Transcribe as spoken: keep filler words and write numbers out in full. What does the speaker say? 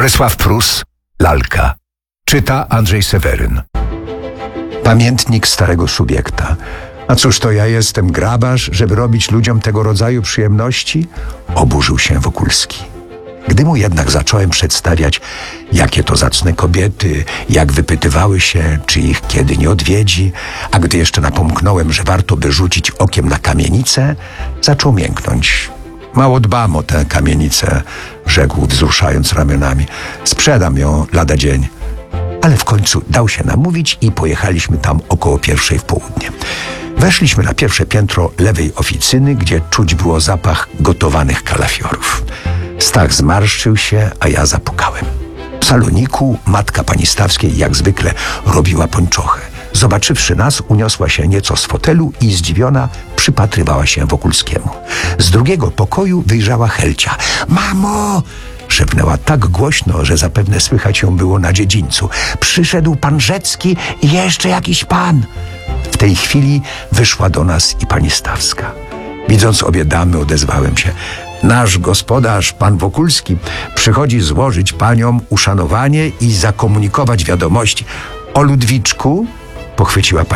Bolesław Prus, Lalka. Czyta Andrzej Seweryn. Pamiętnik starego subiekta. A cóż to ja jestem, grabarz, żeby robić ludziom tego rodzaju przyjemności? Oburzył się Wokulski. Gdy mu jednak zacząłem przedstawiać, jakie to zacne kobiety, jak wypytywały się, czy ich kiedy nie odwiedzi, a gdy jeszcze napomknąłem, że warto by rzucić okiem na kamienicę, zaczął mięknąć. Mało dbam o tę kamienicę, rzekł, wzruszając ramionami. Sprzedam ją lada dzień. Ale w końcu dał się namówić i pojechaliśmy tam około pierwszej w południe. Weszliśmy na pierwsze piętro lewej oficyny, gdzie czuć było zapach gotowanych kalafiorów. Stach zmarszczył się, a ja zapukałem. W saloniku matka pani Stawskiej jak zwykle robiła pończochę. Zobaczywszy nas, uniosła się nieco z fotelu i zdziwiona przypatrywała się Wokulskiemu. Z drugiego pokoju wyjrzała Helcia. Mamo! Szepnęła tak głośno, że zapewne słychać ją było na dziedzińcu. Przyszedł pan Rzecki i jeszcze jakiś pan. W tej chwili wyszła do nas i pani Stawska. Widząc obie damy, odezwałem się. Nasz gospodarz, pan Wokulski, przychodzi złożyć paniom uszanowanie i zakomunikować wiadomości. O Ludwiczku, pochwyciła pani